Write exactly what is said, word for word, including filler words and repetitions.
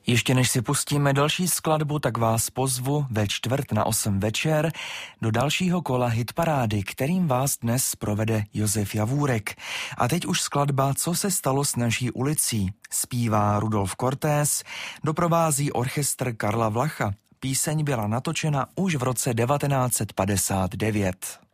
Ještě než si pustíme další skladbu, tak vás pozvu ve čtvrt na osm večer do dalšího kola hitparády, kterým vás dnes provede Josef Javůrek. A teď už skladba Co se stalo s naší ulicí. Zpívá Rudolf Cortés, doprovází orchestr Karla Vlacha. Píseň byla natočena už v roce devatenáct set padesát devět.